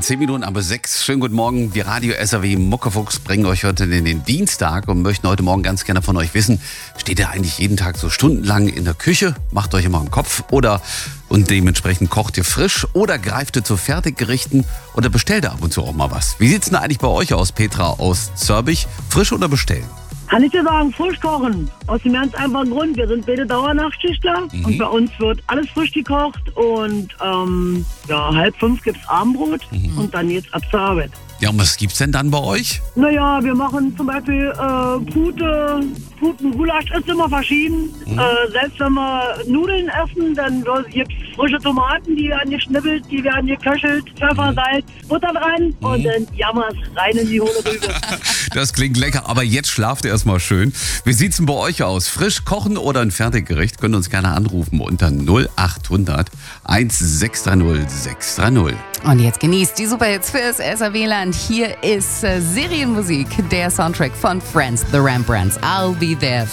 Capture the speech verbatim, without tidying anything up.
zehn Minuten aber sechs. Schönen guten Morgen. Wir Radio S R W Muckefuchs bringen euch heute in den Dienstag und möchten heute Morgen ganz gerne von euch wissen, steht ihr eigentlich jeden Tag so stundenlang in der Küche, macht euch immer einen Kopf oder und dementsprechend kocht ihr frisch oder greift ihr zu Fertiggerichten oder bestellt ihr ab und zu auch mal was? Wie sieht's denn eigentlich bei euch aus, Petra aus Zörbich? Frisch oder bestellen? Kann ich dir sagen, frisch kochen. Aus dem ganz einfachen Grund, wir sind beide Dauernachtschichtler mhm. und bei uns wird alles frisch gekocht und ähm, ja, halb fünf gibt's Abendbrot mhm. und dann geht's ab zur Arbeit. Ja, und was gibt's denn dann bei euch? Naja, wir machen zum Beispiel äh, Pute, Puten-Gulasch ist immer verschieden. Mhm. Äh, selbst wenn wir Nudeln essen, dann gibt's frische Tomaten, die werden geschnippelt, die werden geköchelt, Pfeffer, mhm. Salz, Butter dran mhm. und dann jammers rein in die hohle Rübe. Das klingt lecker, aber jetzt schlaft ihr erstmal schön. Wie sieht's denn bei euch aus? Frisch kochen oder ein Fertiggericht? Könnt ihr uns gerne anrufen unter null acht hundert sechs drei null sechs drei null. Und jetzt genießt die Superhits fürs S R W-Land. Hier ist äh, Serienmusik, der Soundtrack von Friends, The Rembrandts. I'll be there